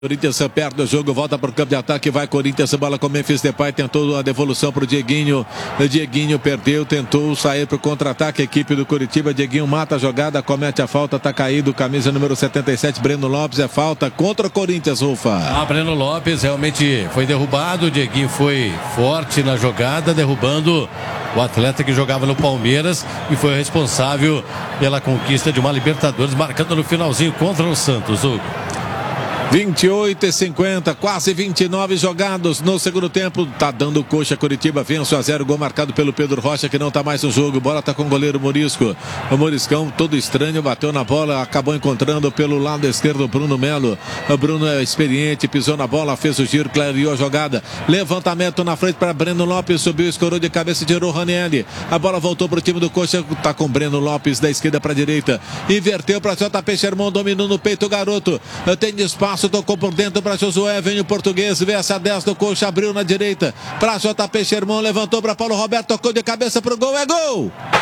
Corinthians perde o jogo, volta para o campo de ataque, vai Corinthians, bola com Memphis Depay, tentou a devolução para o Dieguinho, Dieguinho perdeu, tentou sair para o contra-ataque, a equipe do Curitiba, Dieguinho mata a jogada, comete a falta, tá caído, camisa número 77, Breno Lopes, é falta contra o Corinthians, Rufa. Breno Lopes realmente foi derrubado, o Dieguinho foi forte na jogada, derrubando o atleta que jogava no Palmeiras e foi responsável pela conquista de uma Libertadores, marcando no finalzinho contra o Santos, Hugo. 28:50, quase 29 jogados no segundo tempo. Tá dando coxa, Curitiba vence 1-0, gol marcado pelo Pedro Rocha, que não tá mais no jogo. Bola tá com o goleiro Morisco. O Moriscão, todo estranho, bateu na bola, acabou encontrando pelo lado esquerdo o Bruno Melo. O Bruno é experiente, pisou na bola, fez o giro, clareou a jogada. Levantamento na frente para Breno Lopes, subiu, escorou de cabeça, tirou o Ranieri. A bola voltou pro time do coxa, tá com Breno Lopes da esquerda para direita. Inverteu para JP Sherman, dominou no peito o garoto. Tem espaço, tocou por dentro para Josué, vem o português, vê essa 10 do coxa, abriu na direita para JP Sherman, levantou para Paulo Roberto, tocou de cabeça pro gol, é gol!